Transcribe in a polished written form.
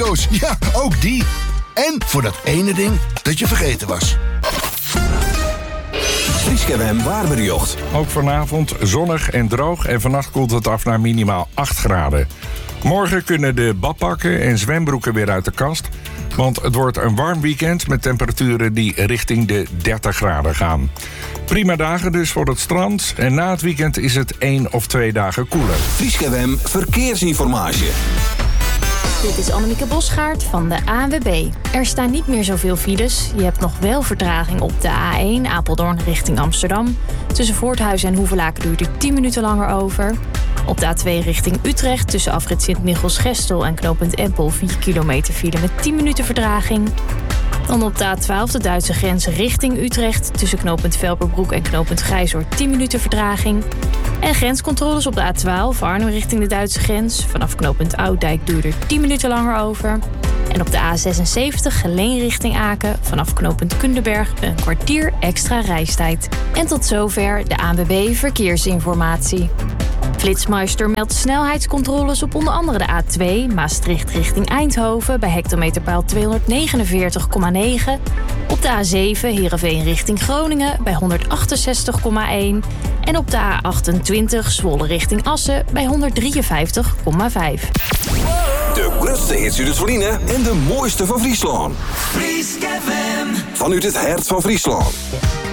auto's. Ja, ook die. En voor dat ene ding dat je vergeten was. Fries FM waarbericht. Ook vanavond zonnig en droog en vannacht koelt het af naar minimaal 8 graden. Morgen kunnen de badpakken en zwembroeken weer uit de kast. Want het wordt een warm weekend met temperaturen die richting de 30 graden gaan. Prima dagen dus voor het strand. En na het weekend is het 1 of 2 dagen koeler. Fries FM verkeersinformatie. Dit is Annemieke Bosgaard van de ANWB. Er staan niet meer zoveel files. Je hebt nog wel vertraging op de A1 Apeldoorn richting Amsterdam. Tussen Voorthuizen en Hoevelaken duurt er 10 minuten langer over. Op de A2 richting Utrecht tussen afrit Sint-Michels-Gestel en knooppunt Empel 4 kilometer file met 10 minuten vertraging. Dan op de A12 de Duitse grens richting Utrecht tussen knooppunt Velperbroek en knooppunt Grijzoord 10 minuten vertraging. En grenscontroles op de A12 Arnhem richting de Duitse grens. Vanaf knooppunt Ouddijk duurt er 10 minuten langer over. En op de A76 Geleen richting Aken. Vanaf knooppunt Kunderberg een kwartier extra reistijd. En tot zover de ANWB Verkeersinformatie. Flitsmeister meldt snelheidscontroles op onder andere de A2 Maastricht richting Eindhoven bij hectometerpaal 249,9. Op de A7 Heerenveen richting Groningen bij 168,1. En op de A28 Zwolle richting Assen bij 153,5. De grootste hits uit het Verliezen en de mooiste van Friesland. Fries FM. Vanuit het hart van Friesland.